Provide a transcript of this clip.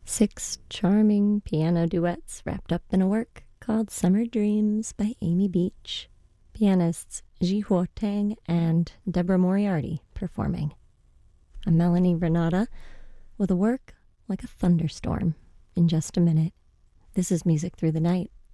Six charming piano duets wrapped up in a work called Summer Dreams by Amy Beach. Pianists Jihuo Tang and Deborah Moriarty performing. I'm Melanie Renata with a work like a thunderstorm in just a minute. This is Music Through the Night